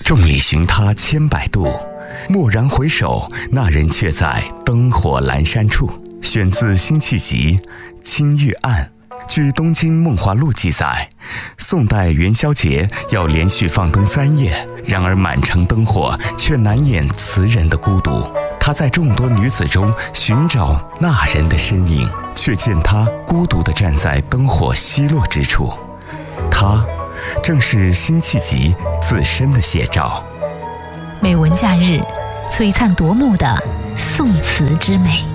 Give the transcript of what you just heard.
众里寻他千百度，蓦然回首，那人却在灯火阑珊处。选自《辛弃疾·青玉案》。据《东京梦华录》记载，宋代元宵节要连续放灯3夜，然而满城灯火却难掩词人的孤独。他在众多女子中寻找那人的身影，却见他孤独地站在灯火熄落之处。他正是辛弃疾自身的写照。 美文假日，璀璨夺目的宋词之美。